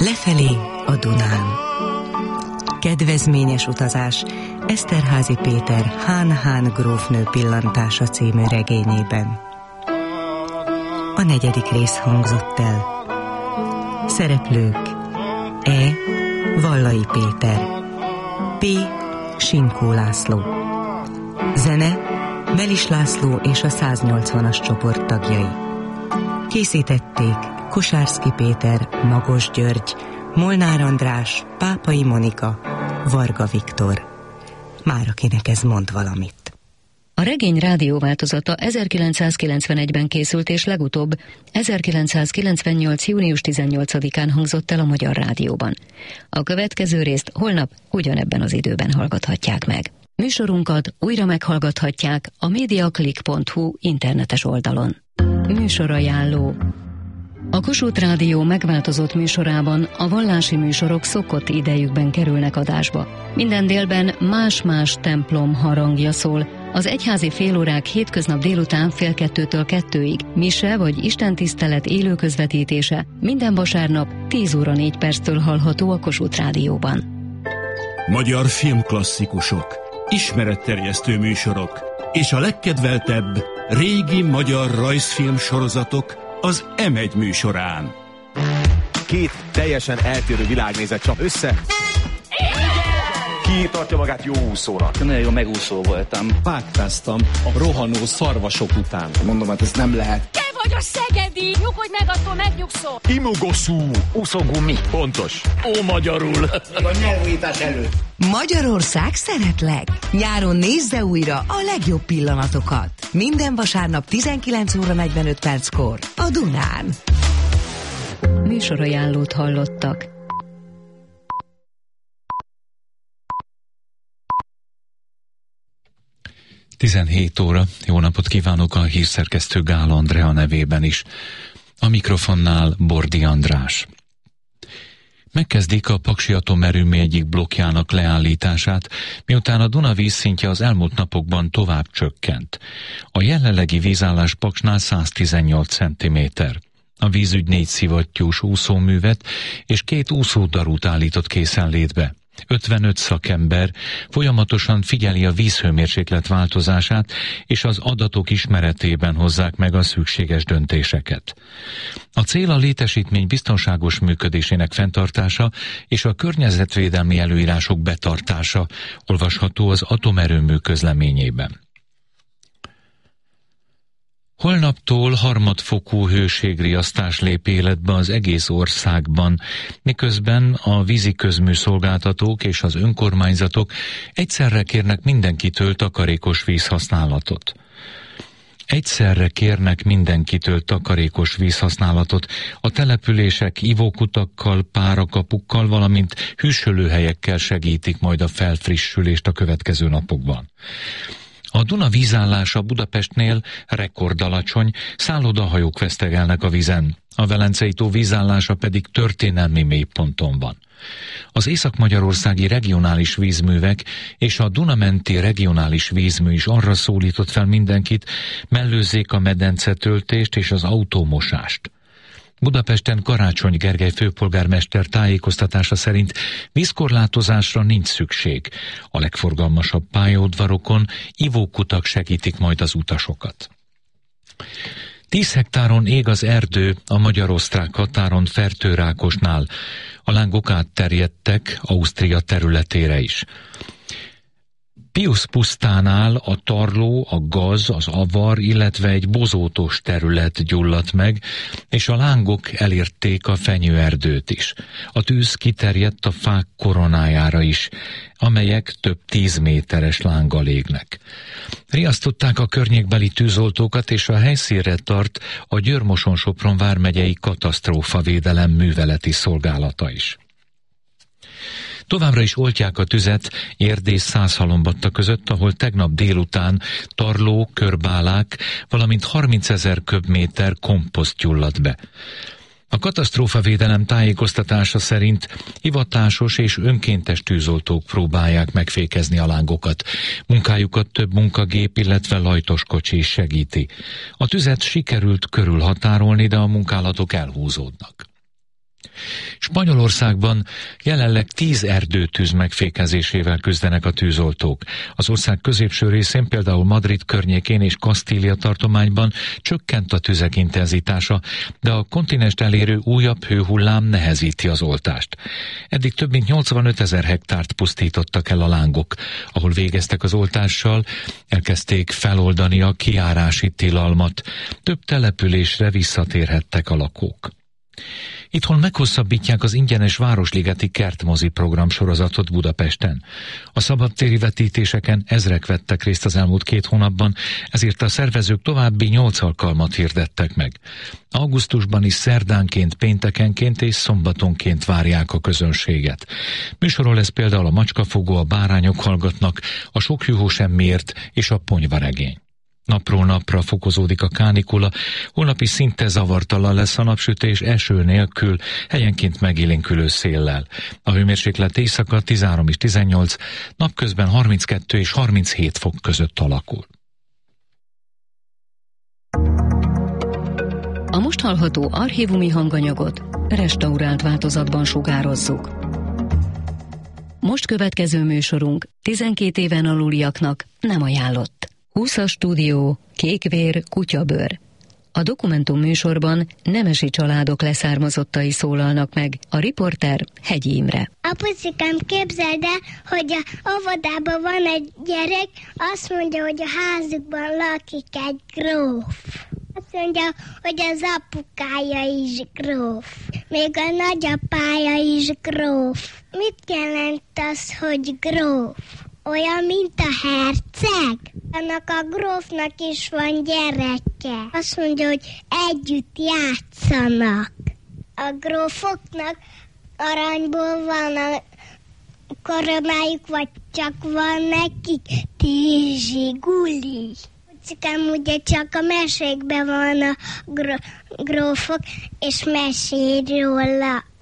Lefelé a Dunán. Kedvezményes utazás Eszterházy Péter Hán grófnő pillantása című regényében. A 4. rész hangzott el. Szereplők: E. Vallai Péter, P. Sinkó László. Zene Melis László és a 180-as csoport tagjai. Készítették Kosárszky Péter, Magos György, Molnár András, Pápai Monika, Varga Viktor. Már akinek ez mond valamit. A regény rádióváltozata 1991-ben készült, és legutóbb 1998. június 18-án hangzott el a Magyar Rádióban. A következő részt holnap ugyanebben az időben hallgathatják meg. Műsorunkat újra meghallgathatják a mediaclick.hu internetes oldalon. Műsorajánló. A Kossuth Rádió megváltozott műsorában a vallási műsorok szokott idejükben kerülnek adásba. Minden délben más-más templom harangja szól. Az egyházi félórák hétköznap délután 1:30-től 2-ig, mise vagy istentisztelet élő közvetítése minden vasárnap 10 óra 4 perctől hallható a Kossuth Rádióban. Magyar filmklasszikusok, ismeretterjesztő műsorok és a legkedveltebb régi magyar rajzfilm sorozatok az M1 műsorán. Két teljesen eltérő világnézet csap össze. Ki tartja magát jó úszónak? Nagyon jó megúszó voltam. Pátkáztam a rohanó szarvasok után. Mondom, hát ez nem lehet. Te vagy a szegedi! Nyugodj meg, attól megnyugszol! Imogoszú! Úszógumi. Pontos. Ó, magyarul. A nyelvújítás előtt. Magyarország szeretlek! Nyáron nézze újra a legjobb pillanatokat. Minden vasárnap 19 óra 45 perckor a Dunán. Műsorajánlót hallottak. Tizenhét óra. Jó napot kívánok a hírszerkesztő Gál Andrea nevében is. A mikrofonnál Bordi András. Megkezdik a Paksi atomerőmű egyik blokkjának leállítását, miután a Duna vízszintje az elmúlt napokban tovább csökkent. A jelenlegi vízállás Paksnál 118 cm. A vízügy 4 szivattyús úszóművet és 2 úszódarút állított készenlétbe. 55 szakember folyamatosan figyeli a vízhőmérséklet változását, és az adatok ismeretében hozzák meg a szükséges döntéseket. A cél a létesítmény biztonságos működésének fenntartása és a környezetvédelmi előírások betartása, olvasható az atomerőmű közleményében. Holnaptól harmadfokú hőségriasztás lép életbe az egész országban, miközben a víziközműszolgáltatók és az önkormányzatok egyszerre kérnek mindenkitől takarékos vízhasználatot. A települések ivókutakkal, párakapukkal, valamint hűsölőhelyekkel segítik majd a felfrissülést a következő napokban. A Duna vízállása Budapestnél rekordalacsony, szállodahajók vesztegelnek a vízen, a Velencei tó vízállása pedig történelmi mélyponton van. Az észak-magyarországi regionális vízművek és a Duna-menti regionális vízmű is arra szólított fel mindenkit, mellőzzék a medencetöltést és az autómosást. Budapesten Karácsony Gergely főpolgármester tájékoztatása szerint vízkorlátozásra nincs szükség. A legforgalmasabb pályaudvarokon ivókutak segítik majd az utasokat. 10 hektáron ég az erdő a magyar-osztrák határon Fertőrákosnál. A lángok átterjedtek Ausztria területére is. Piusz pusztánál a tarló, a gaz, az avar, illetve egy bozótos terület gyulladt meg, és a lángok elérték a fenyőerdőt is. A tűz kiterjedt a fák koronájára is, amelyek több 10 méteres lánggal égnek. Riasztották a környékbeli tűzoltókat, és a helyszínre tart a Győr-Moson-Sopron vármegyei katasztrófavédelem műveleti szolgálata is. Továbbra is oltják a tüzet Erdély-Szászhalombatta között, ahol tegnap délután tarló, körbálák, valamint 30 000 köbméter komposzt gyulladt be. A katasztrófavédelem tájékoztatása szerint hivatásos és önkéntes tűzoltók próbálják megfékezni a lángokat. Munkájukat több munkagép, illetve lajtoskocsi is segíti. A tüzet sikerült körülhatárolni, de a munkálatok elhúzódnak. Spanyolországban jelenleg 10 erdőtűz megfékezésével küzdenek a tűzoltók. Az ország középső részén, például Madrid környékén és Kasztília tartományban csökkent a tüzek intenzitása, de a kontinenst elérő újabb hőhullám nehezíti az oltást. Eddig több mint 85 000 hektárt pusztítottak el a lángok. Ahol végeztek az oltással, elkezdték feloldani a kijárási tilalmat. Több településre visszatérhettek a lakók. Itthon meghosszabbítják az ingyenes Városligeti kertmozi program sorozatot Budapesten. A szabadtéri vetítéseken ezrek vettek részt az elmúlt 2 hónapban, ezért a szervezők további 8 alkalmat hirdettek meg. Augusztusban is szerdánként, péntekenként és szombatonként várják a közönséget. Műsorról lesz például a Macskafogó, a Bárányok hallgatnak, a Sok juhó semmiért és a Ponyvaregény. Napról napra fokozódik a kánikula, holnap is szinte zavartalan lesz a napsütés, eső nélkül, helyenként megélénkülő széllel. A hőmérséklet éjszaka 13 és 18, napközben 32 és 37 fok között alakul. A most hallható archívumi hanganyagot restaurált változatban sugározzuk. Most következő műsorunk 12 éven aluliaknak nem ajánlott. 20-as stúdió, kékvér, kutyabőr. A dokumentum műsorban nemesi családok leszármazottai szólalnak meg, a riporter Hegyi Imre. Apucikám, képzeld el, hogy a óvodában van egy gyerek, azt mondja, hogy a házukban lakik egy gróf. Azt mondja, hogy az apukája is gróf. Még a nagyapája is gróf. Mit jelent az, hogy gróf? Olyan, mint a herceg. Annak a grófnak is van gyereke. Azt mondja, hogy együtt játszanak. A grófoknak aranyból van a koronájuk, vagy csak van nekik tízsiguli. Pucikám, ugye csak a mesékben van a grófok, és mesél róla